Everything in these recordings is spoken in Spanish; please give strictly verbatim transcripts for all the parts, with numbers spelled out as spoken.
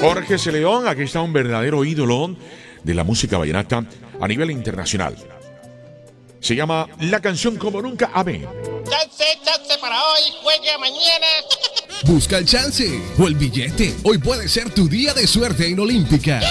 Jorge C. León, aquí está un verdadero ídolo de la música vallenata a nivel internacional. Se llama La Canción Como Nunca Amén. Chance, chance para hoy, juegue mañana. Busca el chance o el billete. Hoy puede ser tu día de suerte en Olímpica.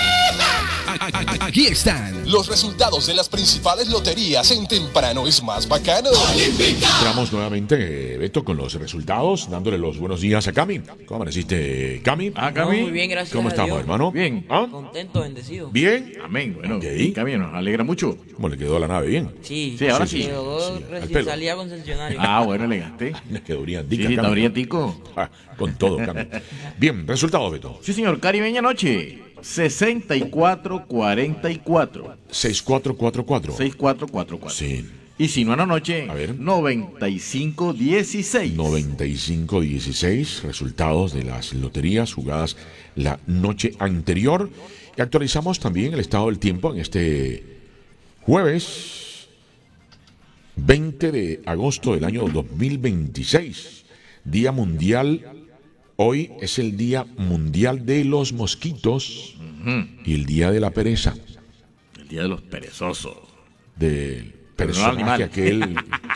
Aquí están los resultados de las principales loterías en Temprano es Más Bacano. Entramos nuevamente, Beto, con los resultados, dándole los buenos días a Cami. ¿Cómo amaneciste, Cami? Ah, Cami. No, muy bien, gracias. ¿Cómo a estamos, Dios. hermano? Bien. ¿Ah? Contento, bendecido. ¿Bien? Amén. Bueno, okay. Cami, nos alegra mucho. ¿Cómo le quedó la nave? ¿Bien? Sí, sí, ahora sí. Quedó sí, recién salía concesionario. Ah, bueno, le gasté. Le quedó brillantica. Sí, está brillantico. Ah, con todo, Cami. Bien, resultados, Beto. Sí, señor. Caribeña Noche. sesenta y cuatro cuarenta y cuatro. sesenta y cuatro cuarenta y cuatro. sesenta y cuatro cuarenta y cuatro. Sí. Y si no anoche, a ver. noventa y cinco dieciséis. noventa y cinco dieciséis. Resultados de las loterías jugadas la noche anterior. Y actualizamos también el estado del tiempo en este jueves veinte de agosto del año dos mil veintiséis. Día mundial. Hoy es el Día Mundial de los Mosquitos uh-huh. y el Día de la Pereza. El Día de los Perezosos. Del personaje aquel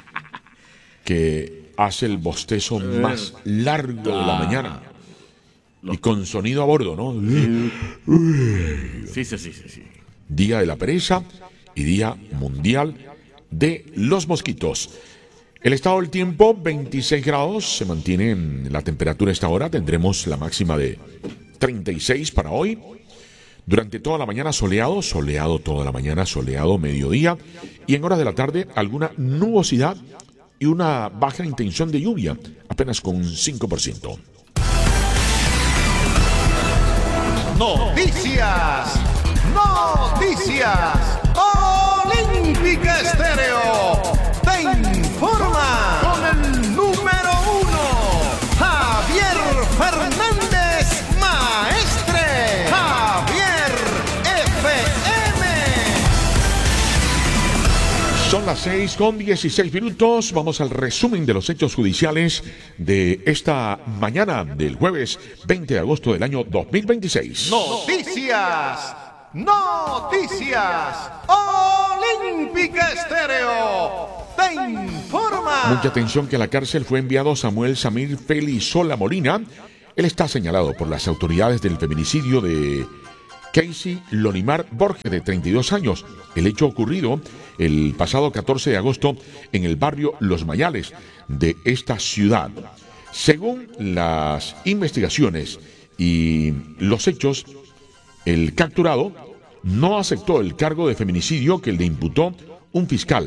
que hace el bostezo más largo de la mañana. Y con sonido a bordo, ¿no? Sí, sí, sí, sí, sí. Día de la Pereza y Día Mundial de los Mosquitos. El estado del tiempo, veintiséis grados, se mantiene la temperatura a esta hora. Tendremos la máxima de treinta y seis para hoy. Durante toda la mañana soleado, soleado toda la mañana, soleado mediodía. Y en horas de la tarde, alguna nubosidad y una baja intención de lluvia, apenas con un cinco por ciento. Noticias, noticias, Olímpica Estéreo. Te informa con el número uno, Javier Fernández Maestre. Javier F M. Son las seis con dieciséis minutos. Vamos al resumen de los hechos judiciales de esta mañana del jueves veinte de agosto del año dos mil veintiséis. Noticias, noticias, Olímpica Estéreo. Te informa. Mucha atención que a la cárcel fue enviado Samuel Samir Felizola Molina. Él está señalado por las autoridades del feminicidio de Casey Lonimar Borges, de treinta y dos años. El hecho ocurrido el pasado catorce de agosto en el barrio Los Mayales de esta ciudad. Según las investigaciones y los hechos, el capturado no aceptó el cargo de feminicidio que le imputó un fiscal.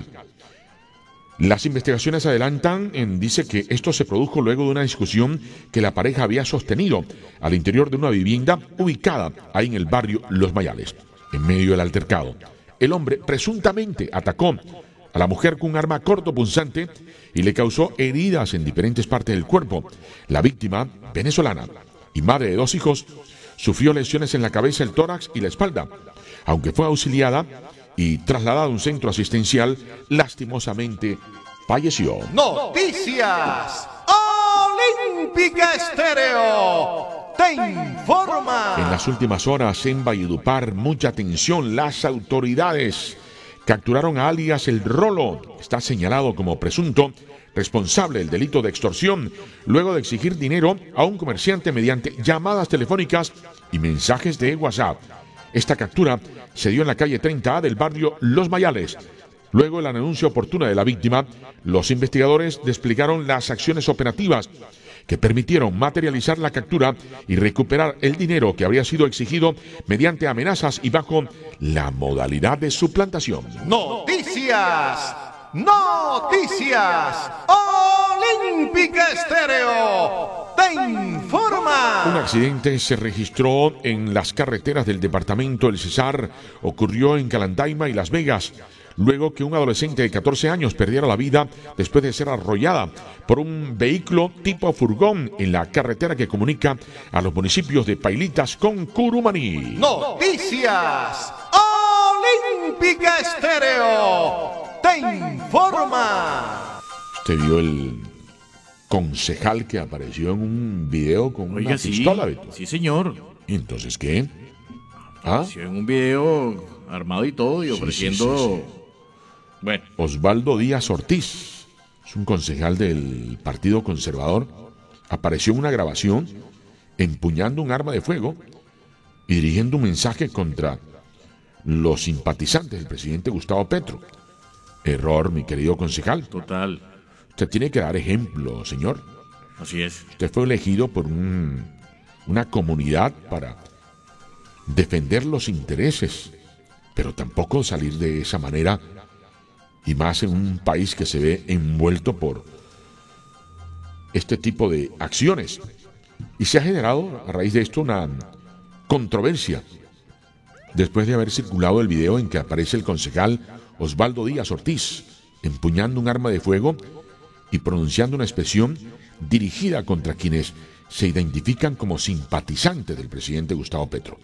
Las investigaciones adelantan en dice que esto se produjo luego de una discusión que la pareja había sostenido al interior de una vivienda ubicada ahí en el barrio Los Mayales. En medio del altercado, el hombre presuntamente atacó a la mujer con un arma cortopunzante y le causó heridas en diferentes partes del cuerpo. La víctima, venezolana y madre de dos hijos, sufrió lesiones en la cabeza, el tórax y la espalda. Aunque fue auxiliada y trasladada a un centro asistencial, lastimosamente falleció. Noticias, Olímpica Estéreo. Te informa. En las últimas horas en Valledupar, mucha atención, las autoridades capturaron a alias El Rolo. Está señalado como presunto responsable del delito de extorsión, luego de exigir dinero a un comerciante mediante llamadas telefónicas y mensajes de WhatsApp. Esta captura se dio en la calle treinta A del barrio Los Mayales. Luego de la denuncia oportuna de la víctima, los investigadores desplegaron las acciones operativas que permitieron materializar la captura y recuperar el dinero que habría sido exigido mediante amenazas y bajo la modalidad de suplantación. Noticias, noticias, Olímpica Estéreo. Te informa. Un accidente se registró en las carreteras del departamento del Cesar. Ocurrió en Calandaima y Las Vegas, luego que un adolescente de catorce años perdiera la vida después de ser arrollada por un vehículo tipo furgón en la carretera que comunica a los municipios de Pailitas con Curumaní. Noticias, Olímpica Estéreo. Te informa. Usted vio el concejal que apareció en un video con Oiga, una sí, pistola, Beto. sí, señor. ¿Y entonces qué? ¿Ah? Sí, en un video armado y todo y Sí, ofreciendo... sí, sí, sí. Bueno, Osvaldo Díaz Ortiz, es un concejal del Partido Conservador, apareció en una grabación empuñando un arma de fuego y dirigiendo un mensaje contra los simpatizantes del presidente Gustavo Petro. Error, mi querido concejal. total. Usted tiene que dar ejemplo, señor. Así es. Usted fue elegido por un- una comunidad para defender los intereses, pero tampoco salir de esa manera, y más en un país que se ve envuelto por este tipo de acciones. Y se ha generado a raíz de esto una controversia después de haber circulado el video en que aparece el concejal Osvaldo Díaz Ortiz empuñando un arma de fuego y pronunciando una expresión dirigida contra quienes se identifican como simpatizantes del presidente Gustavo Petro.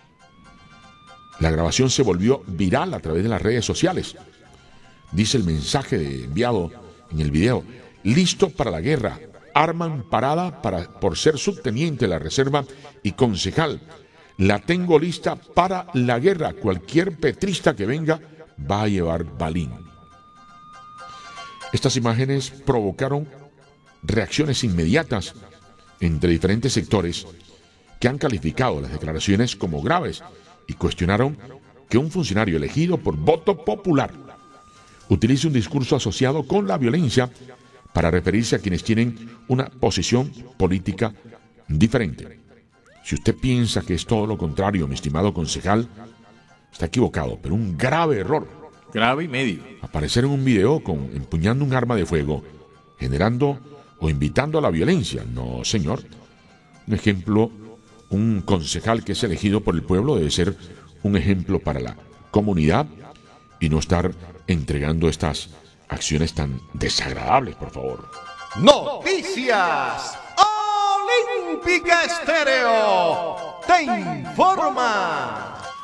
La grabación se volvió viral a través de las redes sociales. Dice el mensaje de- enviado en el video: listo para la guerra, arma amparada para, por ser subteniente de la reserva y concejal. La tengo lista para la guerra. Cualquier petrista que venga va a llevar balín. Estas imágenes provocaron reacciones inmediatas entre diferentes sectores que han calificado las declaraciones como graves y cuestionaron que un funcionario elegido por voto popular utilice un discurso asociado con la violencia para referirse a quienes tienen una posición política diferente. Si usted piensa que es todo lo contrario, mi estimado concejal, está equivocado, pero un grave error. Grave y medio. Aparecer en un video con empuñando un arma de fuego, generando o invitando a la violencia. No, señor. Un ejemplo, un concejal que es elegido por el pueblo debe ser un ejemplo para la comunidad y no estar entregando estas acciones tan desagradables, por favor. Noticias Olímpica Estéreo te informa.